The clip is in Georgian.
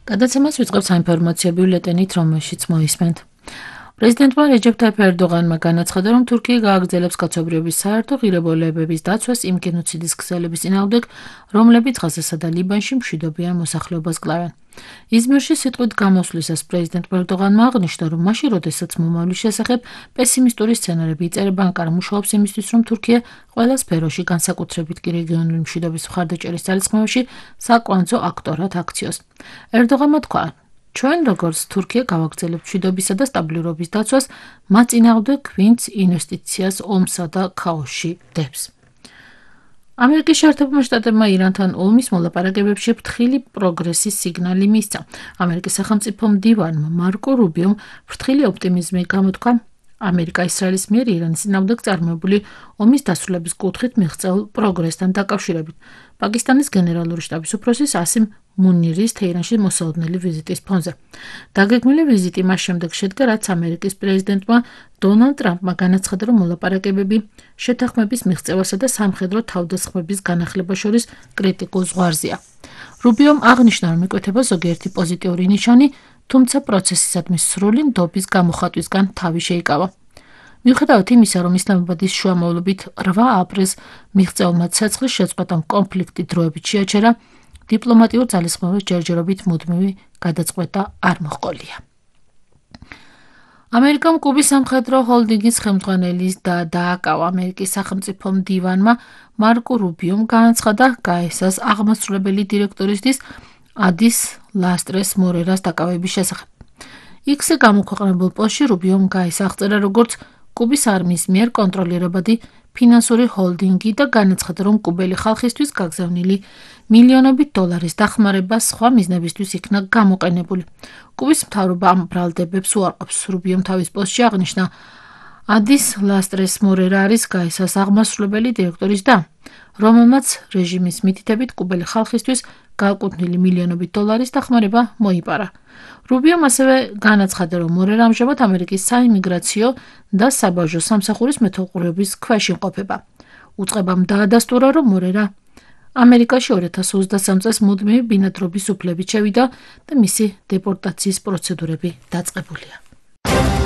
გადაცემას ვიწყებთ საინფორმაციო ბიულეტენით, რომელშიც მოისმენთ. პრეზიდენტმა რეჯეფ ტაიფ ერდოღანმა განაცხადა, რომ თურქია გააგრძელებს კაცობრიობის საერთო ღირებულებების დაცვას იმ გენოციდის ქსელების წინააღმდეგ, რომლებიც ღაზასა და ლიბანში მშვიდობიან მოსახლეობას კლავენ. იზმირში სიტყვით გამოსვლისას პრეზიდენტ ერდოღანმა აღნიშნა, რომ მაშინ, როდესაც მომავლის შესახებ პესიმისტური სცენარები იწერება, ანკარა მუშაობს იმისთვის, რომ თურქია ყველა სფეროში, განსაკუთრებით კი რეგიონული მშვიდობის მხარდაჭერის ძალისხმევაში საკვანძო აქტორად აქციოს. ერდოღანმა თქვა, ჩვენ როგორც თურქია გავაგრძელებთ მშვიდობისა და სტაბილურობის დაცვას, მათ წინააღმდეგ, ვინც ინვესტიციას ომსა და ქაოსში დებს. ამერიკის შეერთებულმა შტატებმა ირანთან ომის მოლაპარაკებებში ფრთხილი პროგრესის სიგნალი მისცა. ამერიკის სახელმწიფო მდივანმა მარკო რუბიომ ფრთხილი ოპტიმიზმი გამოთქვა ამერიკა-ისრაელის მიერ ირანის წინააღმდეგ წარმოებული ომის დასრულების კუთხით მიღწეულ პროგრესთან დაკავშირებით. პაკისტანის გენერალური შტაბის უფროსის ასიმ მუნირის თეირანში მოსალოდნელი ვიზიტის ფონზე. დაგეგმილი ვიზიტი მას შემდეგ შედგა, რაც ამერიკის პრეზიდენტმა დონალდ ტრამპმა განაცხადა, რომ მოლაპარაკებები შეთანხმების მიღწევასა და სამხედრო თავდასხმების განახლებას შორის კრიტიკულ ზღვარზეა. რუბიომ აღნიშნა, რომ იკვეთება ზოგიერთი პოზიტიური ნიშანი, თუმცა პროცესისადმი სრული ნდობის გამოხატვისგან თავი შეიკავა. მიუხედავად იმისა, რომ ისლამაბადის შუამავლობით 8 აპრილს მიღწეულმა ცეცხლის შეწყვეტამ კონფლიქტი დროებით შეაჩერა, დიპლომატიურ ძალისხმევას ჯერჯერობით მუდმივი გადაწყვეტა არ მოჰყოლია. ამერიკამ კუბის სამხედრო ჰოლდინგის ხელმძღვანელის და დააკავა. ამერიკის სახელმწიფო მდივანმა მარკო რუბიომ განაცხადა გაესას აღმასრულებელი დირექტორისთვის ადის ლასტრეს მორერას დაკავების შესახებ. იქ-ზე გამოქვეყნებულ პოსტში რუბიომ გაესა აღწერა, როგორც კუბის არმიის მიერ კონტროლირებადი ფინანსური ჰოლდინგი და განაცხადა, რომ კუბელი ხალხისთვის გაგზავნილი მილიონობით დოლარის დახმარება სხვა მიზნებისთვის იქნა გამოყენებული. კუბის მთავრობა ამ ბრალდებებს უარყოფს. რუბიომ თავის პოსტში აღნიშნა, ადის ლასტრეს მორერა არის გაესას აღმასრულებელი დირექტორის და, რომელმაც რეჟიმის მითითებით კუბელი ხალხისთვის გააკუთვნილი მილიონობით დოლარის დახმარება მოიპარა. რუბიომ ასევე განაცხადა, რომ მორერა ამჟამად ამერიკის საიმიგრაციო და საბაჟო სამსახურის მეთვალყურეობის ქვეშ იმყოფება. უწყებამ დაადასტურა, რომ მორერა ამერიკაში 2023 წელს მუდმივი ბინადრობის უფლებით შევიდა და მისი დეპორტაციის პროცედურები დაწყებულია.